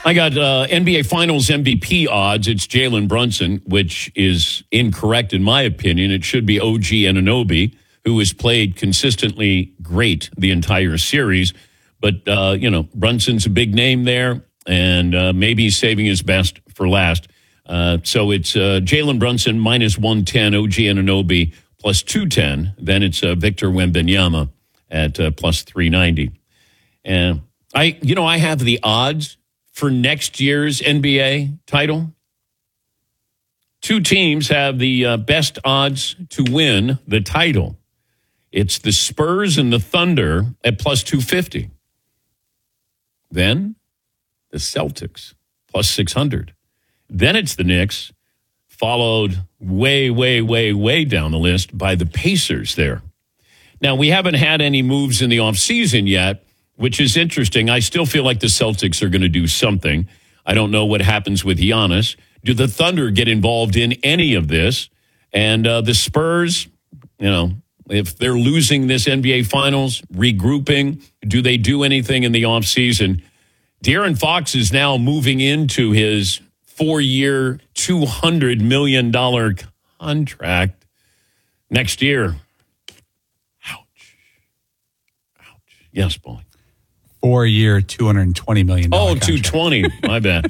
I got NBA Finals MVP odds. It's Jalen Brunson, which is incorrect in my opinion. It should be OG Anunoby, who has played consistently great the entire series. But, Brunson's a big name there, and maybe he's saving his best for last. So it's Jalen Brunson minus 110, OG Anunoby plus 210. Then it's Victor Wembanyama at plus 390. And I have the odds for next year's NBA title. Two teams have the best odds to win the title. It's the Spurs and the Thunder at plus 250. Then the Celtics plus 600. Then it's the Knicks, followed way, way, way, way down the list by the Pacers there. Now, we haven't had any moves in the offseason yet, which is interesting. I still feel like the Celtics are going to do something. I don't know what happens with Giannis. Do the Thunder get involved in any of this? And the Spurs, if they're losing this NBA Finals, regrouping, do they do anything in the offseason? De'Aaron Fox is now moving into his 4-year, $200 million contract next year. Ouch. Yes, boy. 4-year, $220 million. Oh, 220. My bad.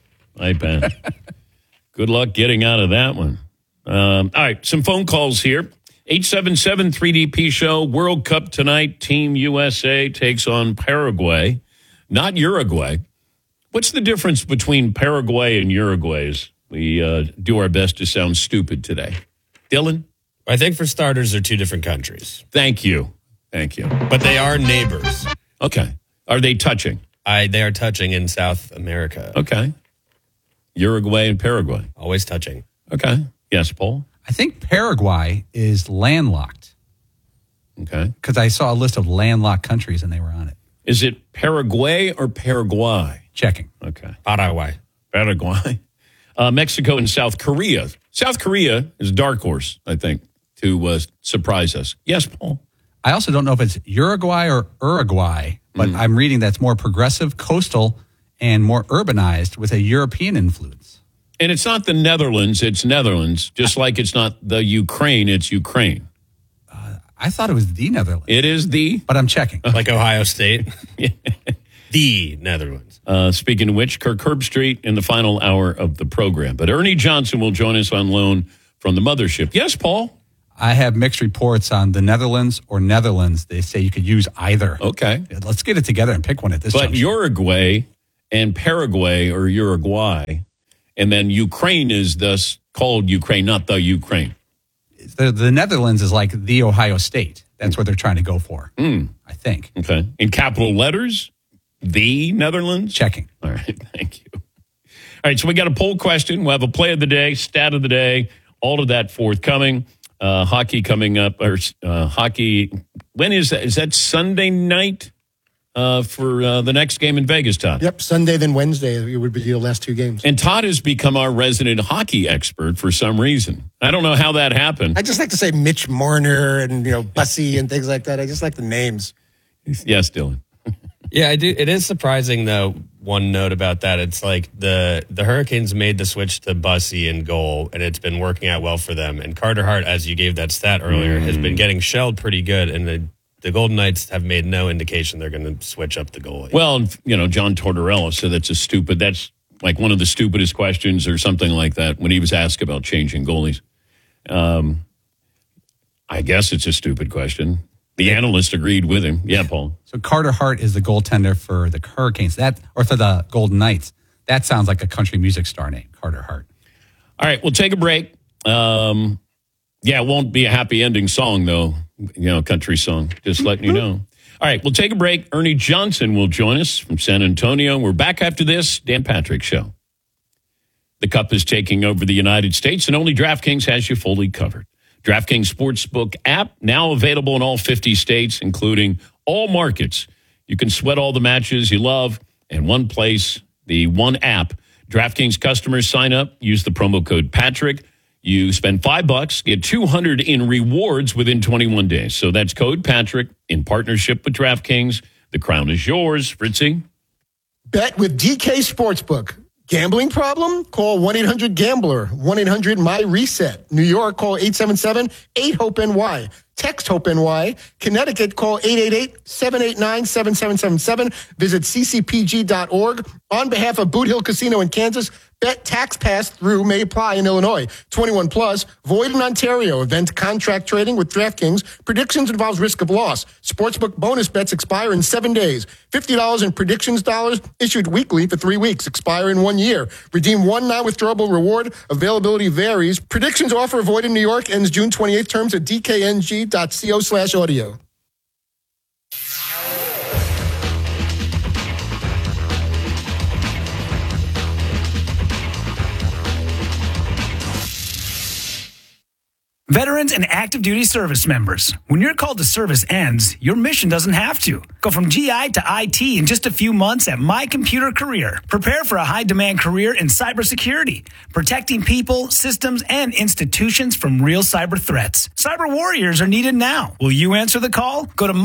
Good luck getting out of that one. All right, some phone calls here. 877-3DP Show. World Cup tonight. Team USA takes on Paraguay. Not Uruguay. What's the difference between Paraguay and Uruguay? We do our best to sound stupid today. Dylan? I think for starters, they're two different countries. Thank you. But they are neighbors. Okay. Are they touching? They are touching in South America. Okay. Uruguay and Paraguay. Always touching. Okay. Yes, Paul? I think Paraguay is landlocked. Okay. Because I saw a list of landlocked countries and they were on it. Is it Paraguay or Paraguay? Checking. Okay. Paraguay. Mexico and South Korea. South Korea is a dark horse, I think, to surprise us. Yes, Paul? I also don't know if it's Uruguay or Uruguay, but I'm reading that's more progressive, coastal, and more urbanized with a European influence. And it's not the Netherlands, it's Netherlands. Just like it's not the Ukraine, it's Ukraine. I thought it was the Netherlands. It is the... But I'm checking. Like Ohio State. The Netherlands. Speaking of which, Kirk Herbstreit in the final hour of the program. But Ernie Johnson will join us on loan from the mothership. Yes, Paul? I have mixed reports on the Netherlands or Netherlands. They say you could use either. Okay. Let's get it together and pick one at this time. But Uruguay and Paraguay or Uruguay, and then Ukraine is thus called Ukraine, not the Ukraine. The Netherlands is like the Ohio State. That's what they're trying to go for, I think. Okay. In capital letters, the Netherlands? Checking. All right. Thank you. All right. So we got a poll question. We'll have a play of the day, stat of the day, all of that forthcoming. Hockey coming up, or hockey. When is that? Is that Sunday night for the next game in Vegas, Todd? Yep, Sunday, then Wednesday. It would be the last two games. And Todd has become our resident hockey expert for some reason. I don't know how that happened. I just like to say Mitch Marner and, Bussy and things like that. I just like the names. Yes, Dylan. Yeah, I do. It is surprising, though, one note about that. It's like the Hurricanes made the switch to Bussy in goal, and it's been working out well for them. And Carter Hart, as you gave that stat earlier, has been getting shelled pretty good, and the Golden Knights have made no indication they're going to switch up the goalie. Well, John Tortorella said that's like one of the stupidest questions or something like that when he was asked about changing goalies. I guess it's a stupid question. The analyst agreed with him. Yeah, Paul. So Carter Hart is the goaltender for the Hurricanes, or for the Golden Knights. That sounds like a country music star name, Carter Hart. All right, we'll take a break. It won't be a happy ending song, though. Country song. Just letting you know. All right, we'll take a break. Ernie Johnson will join us from San Antonio. We're back after this Dan Patrick Show. The Cup is taking over the United States, and only DraftKings has you fully covered. DraftKings Sportsbook app, now available in all 50 states, including all markets. You can sweat all the matches you love in one place, the one app. DraftKings customers sign up, use the promo code Patrick. You spend $5, get $200 in rewards within 21 days. So that's code Patrick in partnership with DraftKings. The crown is yours, Fritzy. Bet with DK Sportsbook. Gambling problem? Call 1-800-GAMBLER. 1-800-MY-RESET. New York, call 877-8-HOPE-NY. Text HOPE-NY. Connecticut, call 888-789-7777. Visit ccpg.org. On behalf of Boot Hill Casino in Kansas, bet tax pass-through may apply in Illinois. 21 plus, void in Ontario. Event contract trading with DraftKings. Predictions involves risk of loss. Sportsbook bonus bets expire in 7 days. $50 in predictions dollars issued weekly for 3 weeks. Expire in 1 year. Redeem one non-withdrawable reward. Availability varies. Predictions offer void in New York. Ends June 28th. Terms at dkng.co/audio. Veterans and active duty service members, when your call to service ends, your mission doesn't have to. Go from GI to IT in just a few months at My Computer Career. Prepare for a high-demand career in cybersecurity, protecting people, systems, and institutions from real cyber threats. Cyber warriors are needed now. Will you answer the call? Go to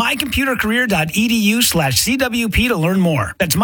mycomputercareer.edu/CWP to learn more. That's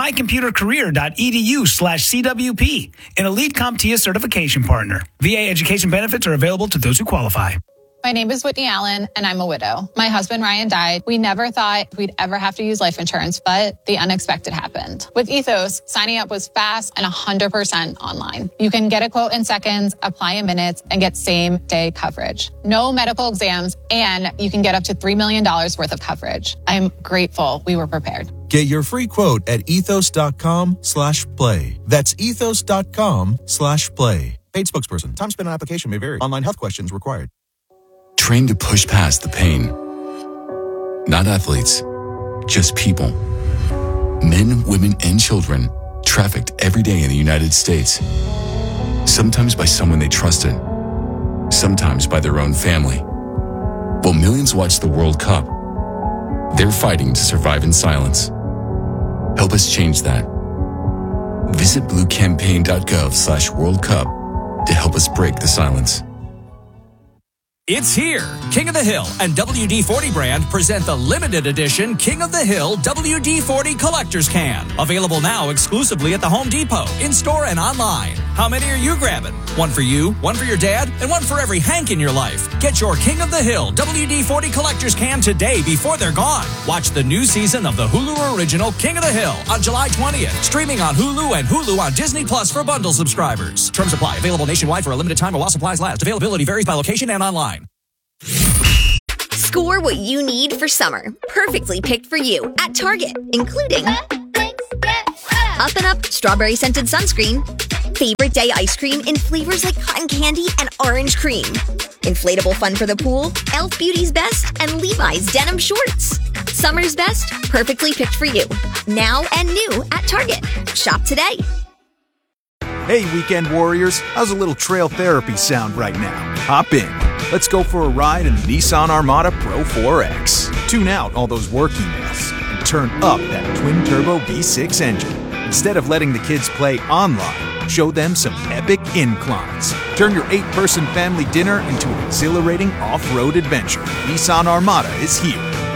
mycomputercareer.edu/CWP, an Elite CompTIA certification partner. VA education benefits are available to those who qualify. My name is Whitney Allen, and I'm a widow. My husband, Ryan, died. We never thought we'd ever have to use life insurance, but the unexpected happened. With Ethos, signing up was fast and 100% online. You can get a quote in seconds, apply in minutes, and get same-day coverage. No medical exams, and you can get up to $3 million worth of coverage. I'm grateful we were prepared. Get your free quote at ethos.com/play. That's ethos.com/play. Paid spokesperson. Time spent on application may vary. Online health questions required. Trained to push past the pain. Not athletes, just people. Men, women, and children trafficked every day in the United States. Sometimes by someone they trusted, sometimes by their own family. While millions watch the World Cup, they're fighting to survive in silence. Help us change that. Visit bluecampaign.gov/World Cup to help us break the silence. It's here. King of the Hill and WD-40 brand present the limited edition King of the Hill WD-40 Collector's Can. Available now exclusively at the Home Depot, in-store and online. How many are you grabbing? One for you, one for your dad, and one for every Hank in your life. Get your King of the Hill WD-40 Collector's Can today before they're gone. Watch the new season of the Hulu original King of the Hill on July 20th. Streaming on Hulu and Hulu on Disney Plus for bundle subscribers. Terms apply. Available nationwide for a limited time while supplies last. Availability varies by location and online. Score what you need for summer. Perfectly picked for you at Target, including Up and Up Strawberry Scented Sunscreen, Favorite Day Ice Cream in flavors like cotton candy and orange cream, Inflatable Fun for the Pool, Elf Beauty's Best, and Levi's Denim Shorts. Summer's best, perfectly picked for you. Now and new at Target. Shop today. Hey, weekend warriors. How's a little trail therapy sound right now? Hop in. Let's go for a ride in the Nissan Armada Pro 4X. Tune out all those work emails and turn up that twin-turbo V6 engine. Instead of letting the kids play online, show them some epic inclines. Turn your 8-person family dinner into an exhilarating off-road adventure. Nissan Armada is here.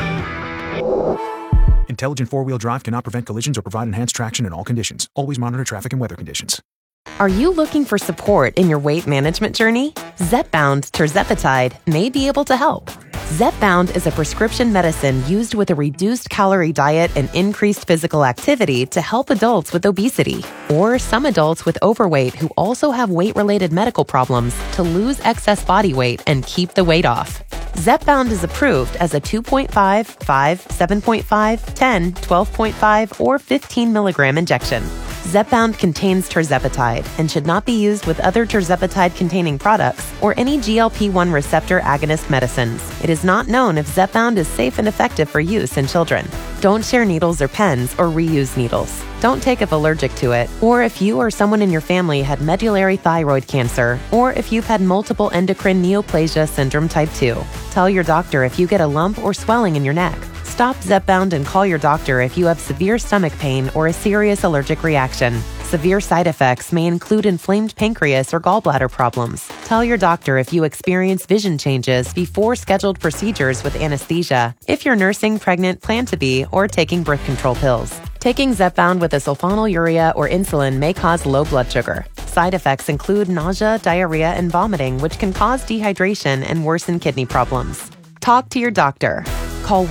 Intelligent four-wheel drive cannot prevent collisions or provide enhanced traction in all conditions. Always monitor traffic and weather conditions. Are you looking for support in your weight management journey? Zepbound tirzepatide may be able to help. Zepbound is a prescription medicine used with a reduced calorie diet and increased physical activity to help adults with obesity or some adults with overweight who also have weight-related medical problems to lose excess body weight and keep the weight off. Zepbound is approved as a 2.5, 5, 7.5, 10, 12.5, or 15 milligram injection. Zepbound contains tirzepatide and should not be used with other tirzepatide-containing products or any GLP-1 receptor agonist medicines. It is not known if Zepbound is safe and effective for use in children. Don't share needles or pens or reuse needles. Don't take if allergic to it, or if you or someone in your family had medullary thyroid cancer, or if you've had multiple endocrine neoplasia syndrome type 2. Tell your doctor if you get a lump or swelling in your neck. Stop Zepbound and call your doctor if you have severe stomach pain or a serious allergic reaction. Severe side effects may include inflamed pancreas or gallbladder problems. Tell your doctor if you experience vision changes before scheduled procedures with anesthesia, if you're nursing, pregnant, plan to be, or taking birth control pills. Taking Zepbound with a sulfonylurea or insulin may cause low blood sugar. Side effects include nausea, diarrhea, and vomiting, which can cause dehydration and worsen kidney problems. Talk to your doctor. Call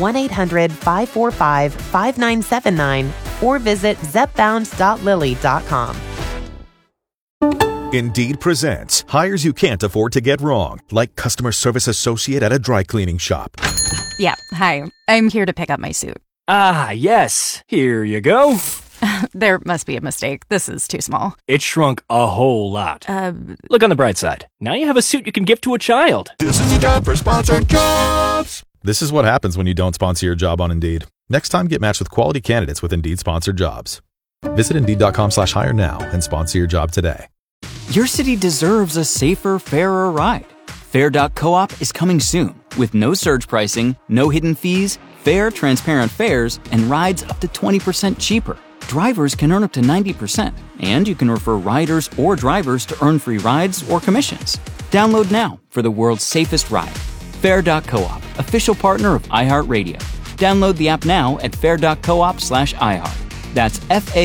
1-800-545-5979 or visit zepbound.lilly.com. Indeed presents hires you can't afford to get wrong, like customer service associate at a dry cleaning shop. Yeah, hi. I'm here to pick up my suit. Ah, yes. Here you go. There must be a mistake. This is too small. It shrunk a whole lot. Look on the bright side. Now you have a suit you can give to a child. This is the time for sponsored jobs. This is what happens when you don't sponsor your job on Indeed. Next time, get matched with quality candidates with Indeed sponsored jobs. Visit Indeed.com/hire now and sponsor your job today. Your city deserves a safer, fairer ride. Fair.coop is coming soon with no surge pricing, no hidden fees, fair, transparent fares, and rides up to 20% cheaper. Drivers can earn up to 90%, and you can refer riders or drivers to earn free rides or commissions. Download now for the world's safest ride. Fair.coop, official partner of iHeartRadio. Download the app now at fair.coop/iHeart. That's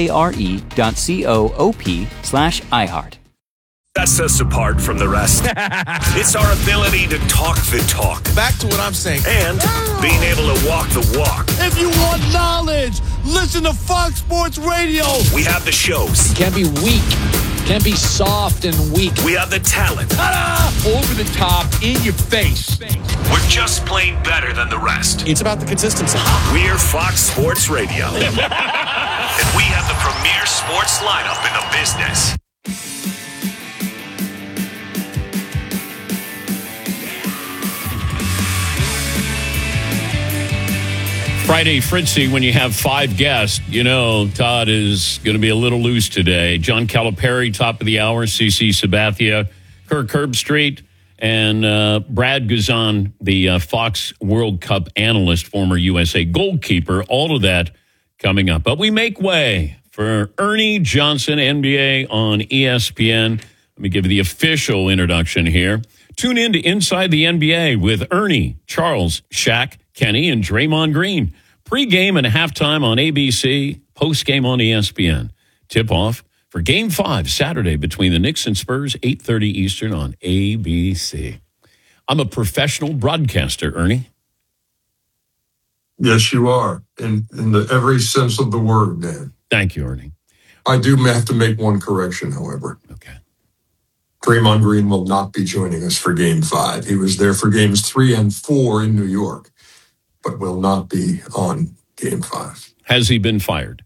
FARE.coop/iHeart. That sets us apart from the rest. It's our ability to talk the talk. Back to what I'm saying. And being able to walk the walk. If you want knowledge, listen to Fox Sports Radio. We have the shows. You can't be weak. Can't be soft and weak. We have the talent. Ta-da! Over the top, in your face. We're just plain better than the rest. It's about the consistency. We're Fox Sports Radio. And we have the premier sports lineup in the business. Friday Fritzy, when you have 5 guests, you know Todd is going to be a little loose today. John Calipari, top of the hour, CC Sabathia, Kirk Herbstreit, and Brad Guzan, the Fox World Cup analyst, former USA goalkeeper. All of that coming up. But we make way for Ernie Johnson, NBA on ESPN. Let me give you the official introduction here. Tune in to Inside the NBA with Ernie, Charles, Shaq, Kenny, and Draymond Green. Pre-game and halftime on ABC, post-game on ESPN. Tip-off for Game 5 Saturday between the Knicks and Spurs, 8:30 Eastern on ABC. I'm a professional broadcaster, Ernie. Yes, you are, in every sense of the word, Dan. Thank you, Ernie. I do have to make one correction, however. Okay. Draymond Green will not be joining us for Game 5. He was there for Games 3 and 4 in New York, but will not be on Game 5. Has he been fired?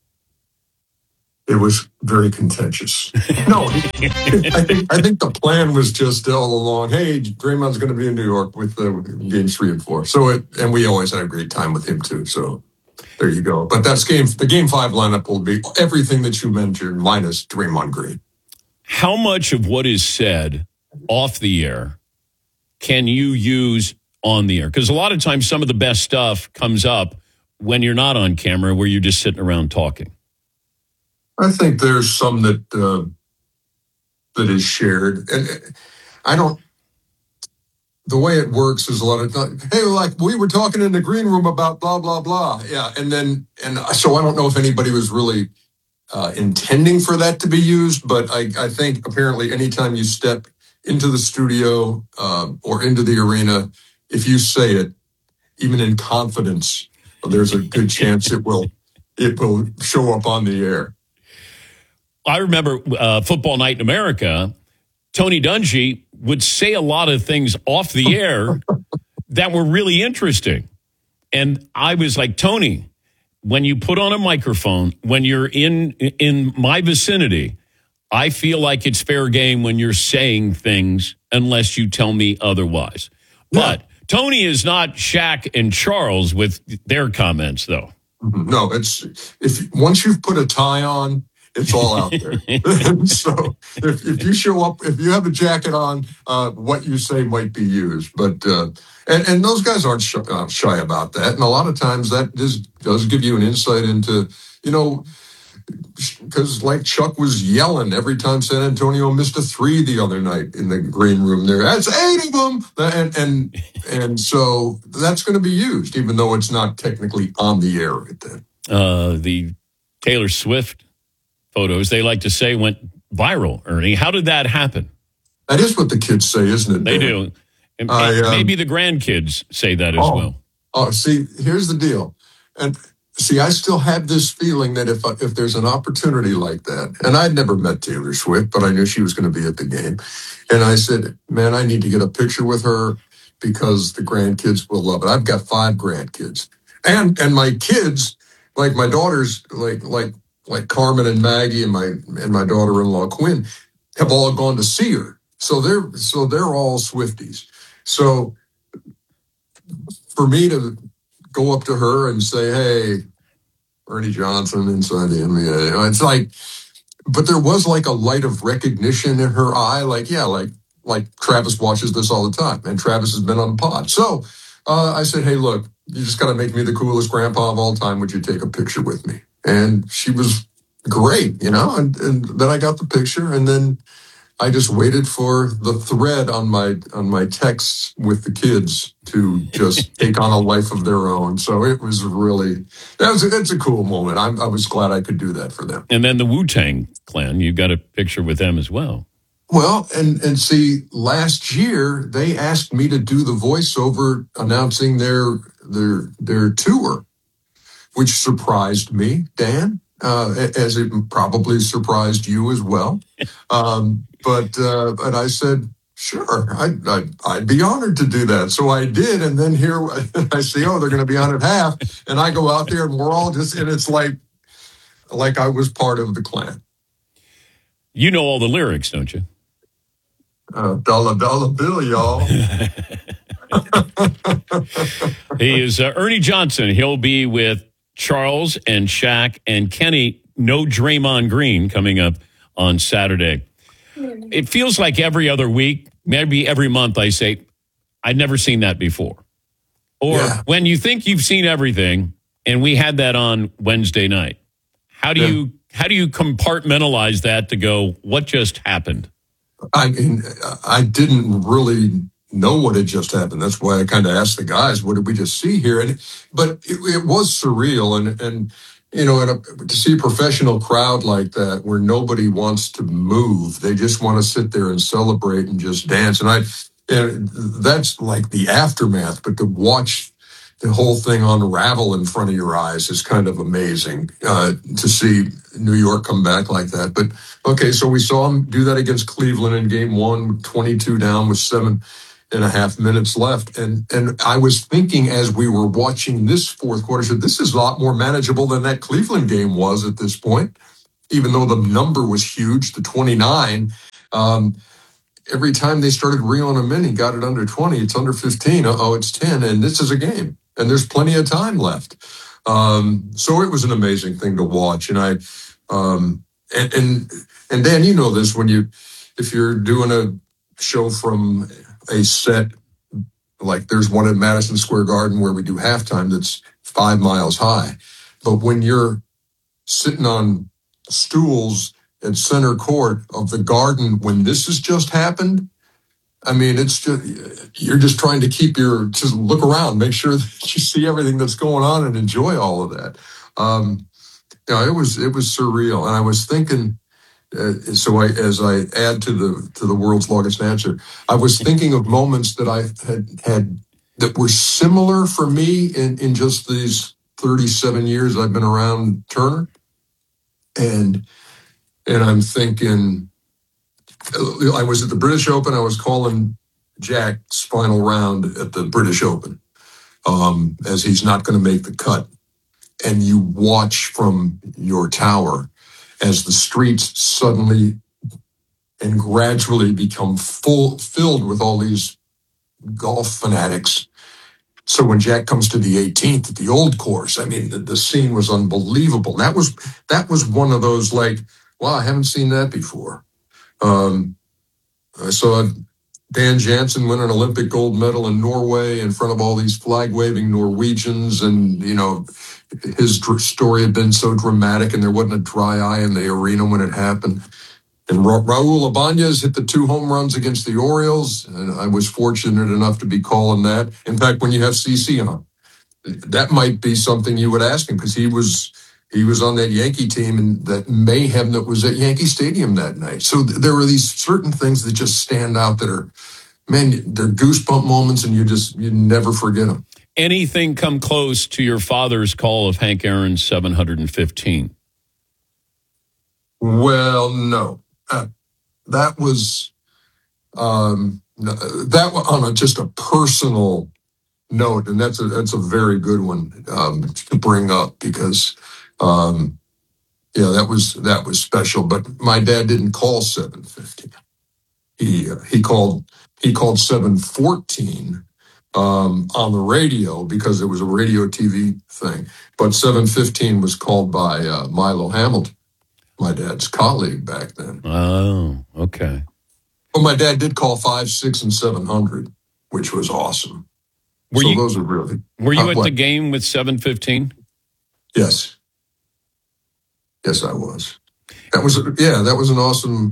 It was very contentious. No, I think the plan was just all along, hey, Draymond's going to be in New York with Games 3 and 4. And we always had a great time with him too. So there you go. But the Game 5 lineup will be everything that you mentioned minus Draymond Green. How much of what is said off the air can you use on the air? Because a lot of times some of the best stuff comes up when you're not on camera, where you're just sitting around talking. I think there's some that is shared. And the way it works is a lot of times, hey, like we were talking in the green room about blah, blah, blah. Yeah. And so I don't know if anybody was really intending for that to be used, but I think apparently anytime you step into the studio or into the arena, if you say it, even in confidence, there's a good chance it will show up on the air. I remember Football Night in America, Tony Dungy would say a lot of things off the air that were really interesting. And I was like, Tony, when you put on a microphone, when you're in my vicinity, I feel like it's fair game when you're saying things unless you tell me otherwise. Yeah. But Tony is not Shaq and Charles with their comments, though. No, once you've put a tie on, it's all out there. So if you show up, if you have a jacket on, what you say might be used. But and those guys aren't shy about that. And a lot of times that does give you an insight into, because like Chuck was yelling every time San Antonio missed a 3 the other night in the green room there. That's 8 of them. And so that's going to be used, even though it's not technically on the air right then. The Taylor Swift photos, they like to say, went viral, Ernie. How did that happen? That is what the kids say, isn't it? They Dan? do. And maybe the grandkids say that as well. Oh, see, here's the deal. And see, I still have this feeling that if there's an opportunity like that, and I'd never met Taylor Swift, but I knew she was going to be at the game. And I said, man, I need to get a picture with her because the grandkids will love it. I've got 5 grandkids. And my kids, like my daughters, like Carmen and Maggie and my daughter-in-law Quinn, have all gone to see her. So they're all Swifties. So for me to go up to her and say, hey, Ernie Johnson inside the NBA, it's like, but there was like a light of recognition in her eye. Like Travis watches this all the time, and Travis has been on the pod. So I said, hey, look, you just got to make me the coolest grandpa of all time. Would you take a picture with me? And she was great, and then I got the picture, and then I just waited for the thread on my texts with the kids to just take on a life of their own. So it was really, it's a cool moment. I was glad I could do that for them. And then the Wu-Tang Clan, you got a picture with them as well. Well, and see, last year they asked me to do the voiceover announcing their tour, which surprised me, Dan, as it probably surprised you as well. But I said, sure, I'd be honored to do that. So I did. And then here I see, they're going to be on at half. And I go out there and we're all just, and it's like I was part of the Klan. You know all the lyrics, don't you? Dollar bill, y'all. He is Ernie Johnson. He'll be with Charles and Shaq and Kenny. No Draymond Green coming up on Saturday. It feels like every other week, maybe every month, I say, I'd never seen that before. Or when you think you've seen everything, and we had that on Wednesday night, how do you compartmentalize that to go, what just happened? I mean, I didn't really know what had just happened. That's why I kind of asked the guys, what did we just see here? But it was surreal. And to see a professional crowd like that where nobody wants to move, they just want to sit there and celebrate and just dance. And that's like the aftermath, but to watch the whole thing unravel in front of your eyes is kind of amazing to see New York come back like that. But okay, so we saw them do that against Cleveland in game 1, 22 down with 7.5 minutes left. And I was thinking as we were watching this fourth quarter, I said, this is a lot more manageable than that Cleveland game was at this point, even though the number was huge, the 29. Every time they started reeling them in, he got it under 20. It's under 15. It's 10. And this is a game. And there's plenty of time left. So it was an amazing thing to watch. And and Dan, you know this, if you're doing a show from a set, like there's one at Madison Square Garden where we do halftime that's 5 miles high. But when you're sitting on stools at center court of the Garden, when this has just happened, I mean, it's just, you're just trying to just look around, make sure that you see everything that's going on and enjoy all of that. It was surreal. And I was thinking, as I add to the world's longest answer, I was thinking of moments that I had that were similar for me in just these 37 years I've been around Turner. And I'm thinking, I was at the British Open. I was calling Jack's final round at the British Open, as he's not going to make the cut. And you watch from your tower as the streets suddenly and gradually become filled with all these golf fanatics. So when Jack comes to the 18th at the old course, I mean, the scene was unbelievable. That was one of those like, wow, I haven't seen that before. I saw Dan Jansen win an Olympic gold medal in Norway in front of all these flag-waving Norwegians. And, his story had been so dramatic and there wasn't a dry eye in the arena when it happened. And Raul Ibanez hit the 2 home runs against the Orioles. And I was fortunate enough to be calling that. In fact, when you have CC on, that might be something you would ask him because he was he was on that Yankee team and that mayhem that was at Yankee Stadium that night. So there were these certain things that just stand out that are, man, they're goosebump moments, and you never forget them. Anything come close to your father's call of Hank Aaron's 715? Well, no. That was just a personal note, and that's a very good one to bring up because that was special. But my dad didn't call 715. He called 714 on the radio because it was a radio TV thing. But 715 was called by Milo Hamilton, my dad's colleague back then. Oh, okay. Well, my dad did call 5, 6, and 700, which was awesome. Those are really. Were you at the game with 715? Yes. Yes, I was. That was an awesome.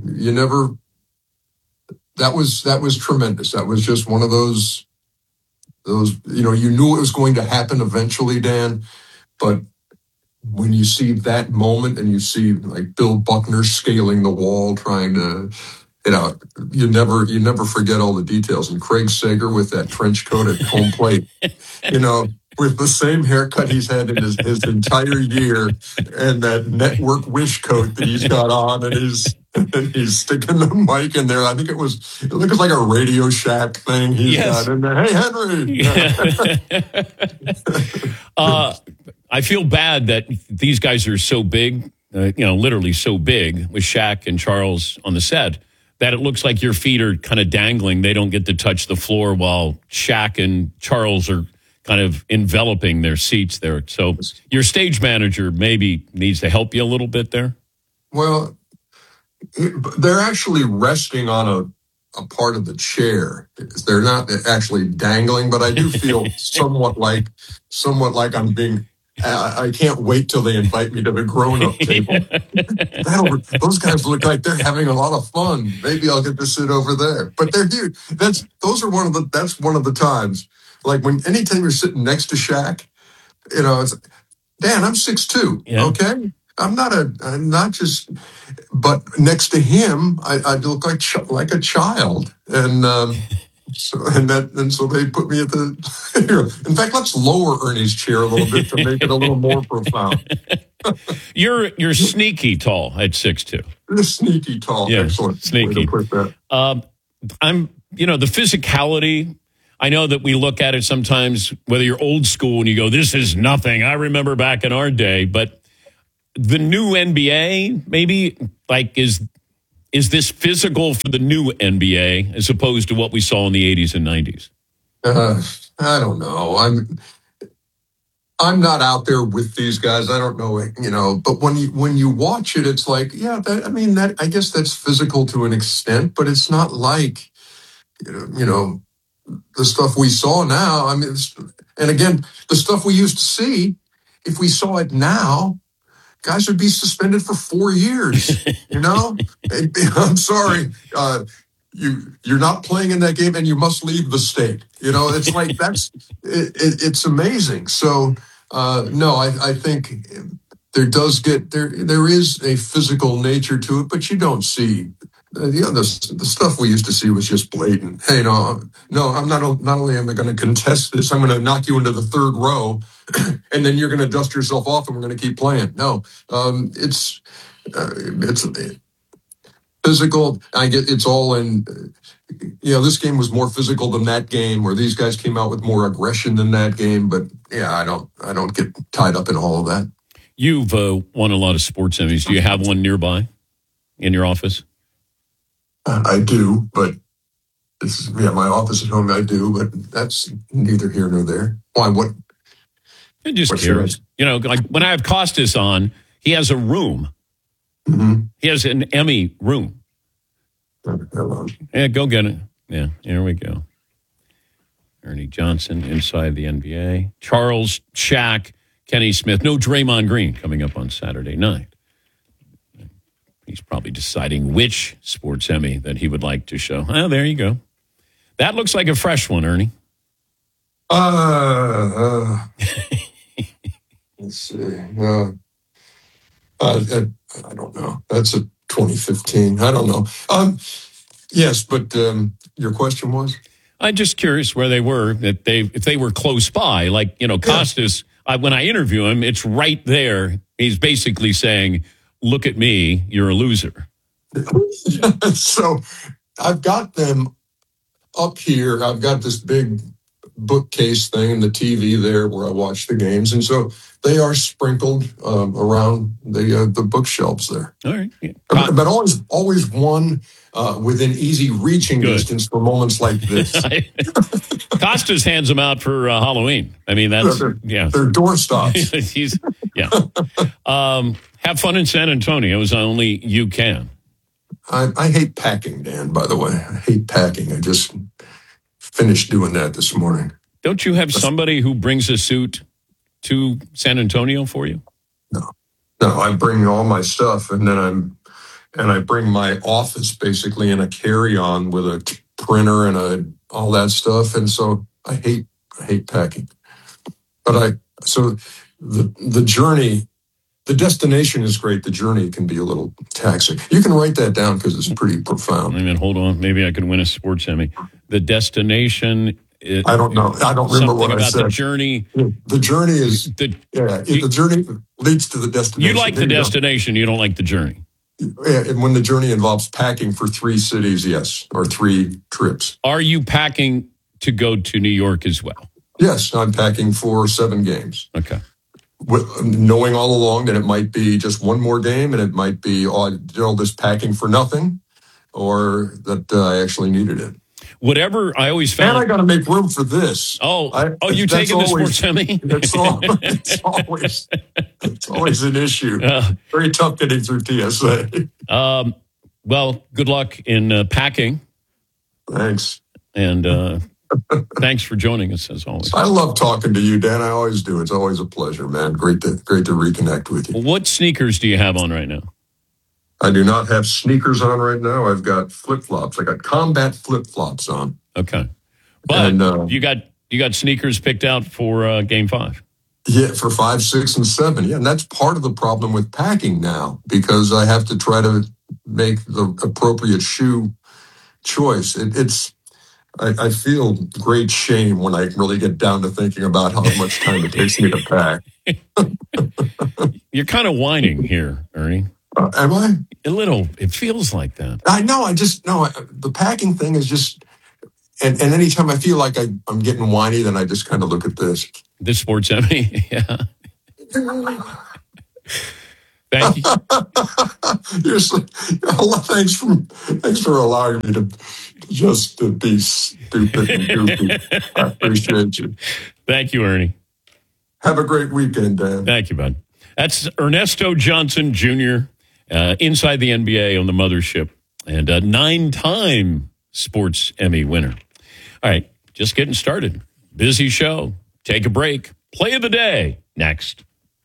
That was tremendous. That was just one of those. You knew it was going to happen eventually, Dan, but when you see that moment and you see like Bill Buckner scaling the wall, trying to, you never forget all the details. And Craig Sager with that trench coat at home plate, with the same haircut he's had in his entire year, and that network wish coat that he's got on, and he's sticking the mic in there. I think it looks like a Radio Shack thing he's got in there. Hey, Henry. I feel bad that these guys are so big, literally so big with Shaq and Charles on the set, that it looks like your feet are kind of dangling. They don't get to touch the floor while Shaq and Charles are kind of enveloping their seats there. So your stage manager maybe needs to help you a little bit there. Well, they're actually resting on a part of the chair. They're not actually dangling, but I do feel somewhat like I'm being. I can't wait till they invite me to the grown-up table. Those guys look like they're having a lot of fun. Maybe I'll get to sit over there. But they're huge. That's one of the times. Like anytime you're sitting next to Shaq, it's Dan, I'm 6'2", okay? I'm not just, but next to him, I look like a child, and so they put me at the. In fact, let's lower Ernie's chair a little bit to make it a little more profound. You're sneaky tall at 6'2". You're sneaky tall. Yeah, excellent. Sneaky. Way to put that. I'm the physicality. I know that we look at it sometimes, whether you're old school and you go, this is nothing. I remember back in our day, but the new NBA, maybe, like, is this physical for the new NBA as opposed to what we saw in the 80s and 90s? I don't know. I'm not out there with these guys. I don't know, but when you watch it, it's like, I guess that's physical to an extent, but it's not like, the stuff we saw now. I mean, and again, the stuff we used to see, if we saw it now, guys would be suspended for 4 years. I'm sorry, you're not playing in that game, and you must leave the state. It's like it's amazing. So no, I think there is a physical nature to it, but you don't see. The stuff we used to see was just blatant. Hey, no, I'm not only am I going to contest this, I'm going to knock you into the third row, and then you're going to dust yourself off, and we're going to keep playing. No, it's physical. I get it's all in. This game was more physical than that game, or these guys came out with more aggression than that game. But I don't get tied up in all of that. You've won a lot of sports Emmys. Do you have one nearby in your office? I do, but my office at home. I do, but that's neither here nor there. Why? What? I'm just curious. Like when I have Costas on, he has a room. Mm-hmm. He has an Emmy room. Yeah, go get it. Yeah, here we go. Ernie Johnson inside the NBA. Charles, Shaq, Kenny Smith. No Draymond Green coming up on Saturday night. He's probably deciding which sports Emmy that he would like to show. Oh, there you go. That looks like a fresh one, Ernie. Let's see. I don't know. That's a 2015. I don't know. Yes, but your question was? I'm just curious where they were, if they were close by. Like, Costas, when I interview him, it's right there. He's basically saying, look at me, you're a loser. So I've got them up here. I've got this big bookcase thing and the TV there where I watch the games. And so they are sprinkled around the bookshelves there. All right. Yeah. But always one within easy reaching distance for moments like this. Costas hands them out for Halloween. I mean, that's, they're doorstops. Have fun in San Antonio as only you can. I hate packing, Dan, by the way. I hate packing. I just finished doing that this morning. Don't you have somebody who brings a suit to San Antonio for you? No, I bring all my stuff, and then I bring my office basically in a carry-on with a printer and all that stuff. And so I hate packing. But the journey, the destination is great. The journey can be a little taxing. You can write that down because it's pretty profound. I mean, hold on. Maybe I can win a sports Emmy. The destination. I don't know. I don't remember what I said. The journey. The journey is the journey leads to the destination. You like the destination. You don't like the journey. Yeah, and when the journey involves packing for 3 cities, yes, or 3 trips. Are you packing to go to New York as well? Yes, I'm packing for 7 games. Okay. Knowing all along that it might be just one more game, and it might be all this packing for nothing, or that I actually needed it. Whatever I always found. And I got to make room for this. You taking the sports Emmy? It's always an issue. Very tough getting through TSA. Well, good luck in packing. Thanks. And thanks for joining us as always. I love talking to you, Dan. I always do. It's always a pleasure, man. Great to reconnect with you. What sneakers do you have on right now? I do not have sneakers on right now. I've got flip-flops. I got combat flip-flops on. Okay. But you got sneakers picked out for Game 5. Yeah, for 5, 6, and 7. Yeah, and that's part of the problem with packing now, because I have to try to make the appropriate shoe choice. I feel great shame when I really get down to thinking about how much time it takes me to pack. You're kind of whining here, Ernie. Am I? A little. It feels like that. I know. The packing thing is just, and anytime I feel like I'm getting whiny, then I just kind of look at this. The sports Emmy, yeah. Thank you. Thanks for allowing me to just to be stupid and goofy. I appreciate you. Thank you, Ernie. Have a great weekend, Dan. Thank you, bud. That's Ernesto Johnson Jr., inside the NBA on the mothership, and a 9-time sports Emmy winner. All right, just getting started. Busy show. Take a break. Play of the day next.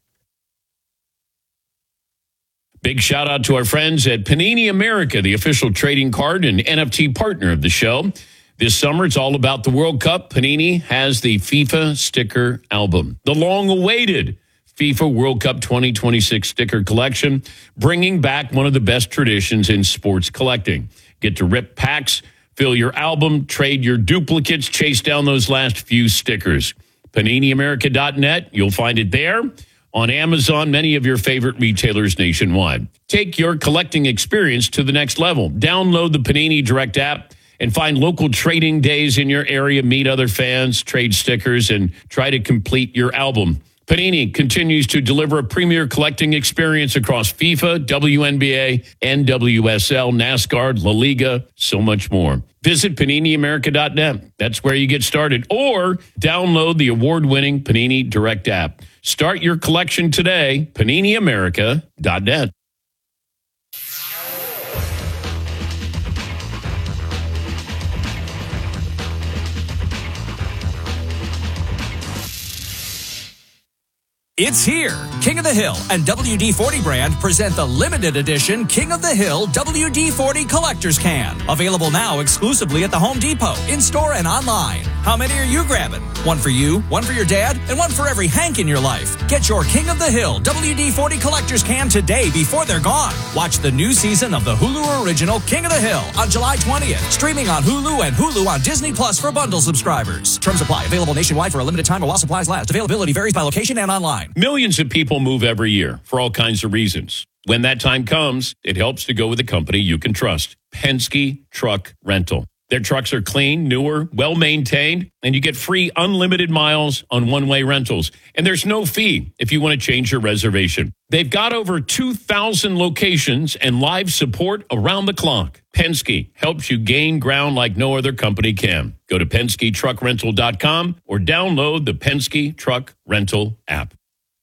Big shout out to our friends at Panini America, the official trading card and NFT partner of the show. This summer, it's all about the World Cup. Panini has the FIFA sticker album, the long-awaited FIFA World Cup 2026 sticker collection, bringing back one of the best traditions in sports collecting. Get to rip packs, fill your album, trade your duplicates, chase down those last few stickers. PaniniAmerica.net, you'll find it there. On Amazon, many of your favorite retailers nationwide. Take your collecting experience to the next level. Download the Panini Direct app and find local trading days in your area, meet other fans, trade stickers, and try to complete your album. Panini continues to deliver a premier collecting experience across FIFA, WNBA, NWSL, NASCAR, La Liga, so much more. Visit PaniniAmerica.net. That's where you get started. Or download the award-winning Panini Direct app. Start your collection today, PaniniAmerica.net. It's here. King of the Hill and WD-40 brand present the limited edition King of the Hill WD-40 Collector's Can. Available now exclusively at the Home Depot, in-store and online. How many are you grabbing? One for you, one for your dad, and one for every Hank in your life. Get your King of the Hill WD-40 Collector's Can today before they're gone. Watch the new season of the Hulu original King of the Hill on July 20th. Streaming on Hulu and Hulu on Disney Plus for bundle subscribers. Terms apply. Available nationwide for a limited time while supplies last. Availability varies by location and online. Millions of people move every year for all kinds of reasons. When that time comes, it helps to go with a company you can trust. Penske Truck Rental. Their trucks are clean, newer, well-maintained, and you get free unlimited miles on one-way rentals. And there's no fee if you want to change your reservation. They've got over 2,000 locations and live support around the clock. Penske helps you gain ground like no other company can. Go to PenskeTruckRental.com or download the Penske Truck Rental app.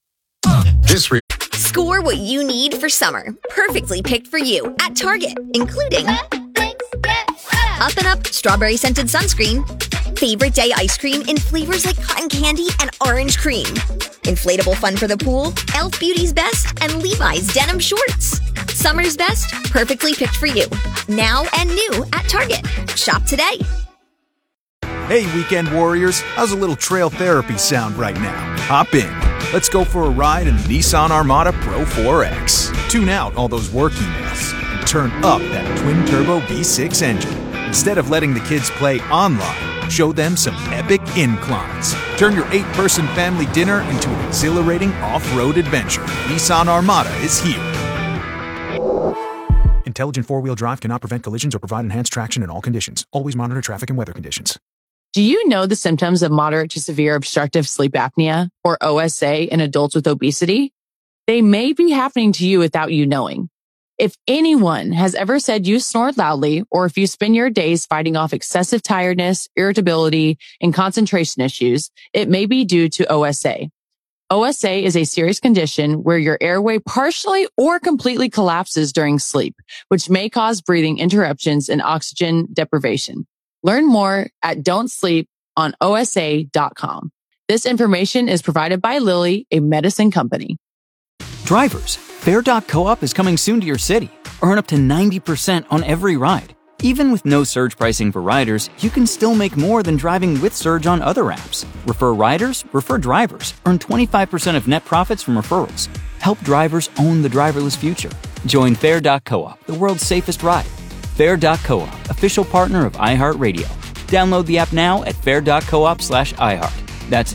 Score what you need for summer. Perfectly picked for you at Target, including Up and Up strawberry scented sunscreen, favorite day ice cream in flavors like cotton candy and orange cream, inflatable fun for the pool, Elf Beauty's Best, and Levi's denim shorts. Summer's best, perfectly picked for you. Now and new at Target. Shop today. Hey, weekend warriors, how's a little trail therapy sound right now? Hop in. Let's go for a ride in the Nissan Armada Pro 4X. Tune out all those work emails and turn up that twin-turbo V6 engine. Instead of letting the kids play online, show them some epic inclines. Turn your 8-person family dinner into an exhilarating off-road adventure. Nissan Armada is here. Intelligent four-wheel drive cannot prevent collisions or provide enhanced traction in all conditions. Always monitor traffic and weather conditions. Do you know the symptoms of moderate to severe obstructive sleep apnea, or OSA, in adults with obesity? They may be happening to you without you knowing. If anyone has ever said you snore loudly, or if you spend your days fighting off excessive tiredness, irritability, and concentration issues, it may be due to OSA. OSA is a serious condition where your airway partially or completely collapses during sleep, which may cause breathing interruptions and oxygen deprivation. Learn more at don'tsleeponosa.com. This information is provided by Lilly, a medicine company. Drivers, Fair.coop is coming soon to your city. Earn up to 90% on every ride. Even with no surge pricing for riders, you can still make more than driving with Surge on other apps. Refer riders, refer drivers. Earn 25% of net profits from referrals. Help drivers own the driverless future. Join Fair.coop, the world's safest ride. Fair.coop, official partner of iHeartRadio. Download the app now at fair.coop/iHeart. That's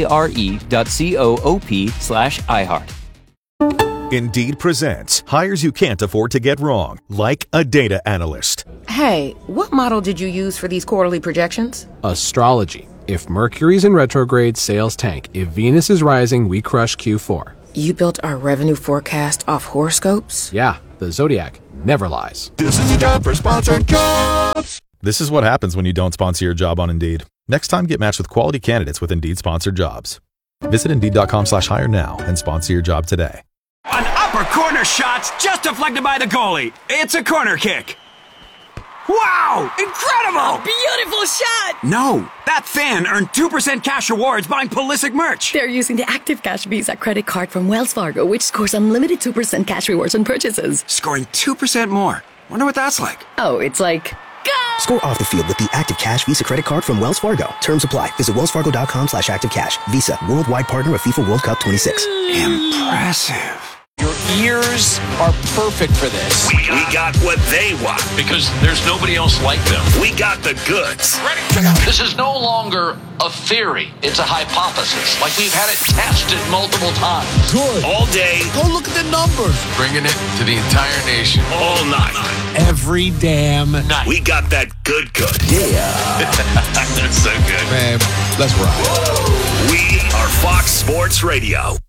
FARE.coop/iHeart. Indeed presents hires you can't afford to get wrong, like a data analyst. Hey, what model did you use for these quarterly projections? Astrology. If Mercury's in retrograde, sales tank. If Venus is rising, we crush Q4. You built our revenue forecast off horoscopes? Yeah, the Zodiac never lies. This is a job for sponsored jobs. This is what happens when you don't sponsor your job on Indeed. Next time, get matched with quality candidates with Indeed sponsored jobs. Visit Indeed.com/hire now and sponsor your job today. An upper corner shot's just deflected by the goalie. It's a corner kick. Wow! Incredible! A beautiful shot! No, that fan earned 2% cash rewards buying Pulisic merch. They're using the Active Cash Visa credit card from Wells Fargo, which scores unlimited 2% cash rewards on purchases. Scoring 2% more. Wonder what that's like. Oh, it's like... Go! Score off the field with the Active Cash Visa credit card from Wells Fargo. Terms apply. Visit wellsfargo.com/activecash. Visa, worldwide partner of FIFA World Cup 26. Impressive. Your ears are perfect for this. We got what they want. Because there's nobody else like them. We got the goods. Ready? This is no longer a theory. It's a hypothesis. Like we've had it tested multiple times. Good. All day. Go look at the numbers. Bringing it to the entire nation. All night. Every damn night. We got that good. Yeah. That's so good. Man, let's ride. We are Fox Sports Radio.